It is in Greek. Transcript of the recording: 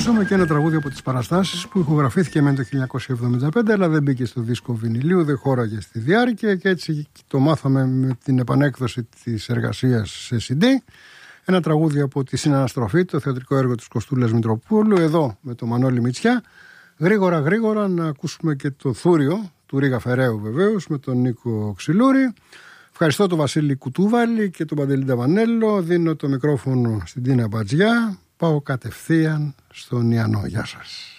ακούσαμε και ένα τραγούδι από τις Παραστάσεις που ηχογραφήθηκε με το 1975, αλλά δεν μπήκε στο δίσκο βινιλίου, δεν χώραγε στη διάρκεια και έτσι το μάθαμε με την επανέκδοση της εργασίας σε CD. Ένα τραγούδι από τη Συναναστροφή, το θεατρικό έργο της Κωστούλας Μητροπούλου, εδώ με το Μανώλη Μητσιά. Γρήγορα να ακούσουμε και το Θούριο του Ρίγα Φεραίου βεβαίως με τον Νίκο Ξυλούρη. Ευχαριστώ τον Βασίλη Κουτούβαλη και τον Παντελή Νταβανέλο. Δίνω το μικρόφωνο στην Τίνα Μπατζιά. Πάω κατευθείαν στον Ιαννό. Γεια σας.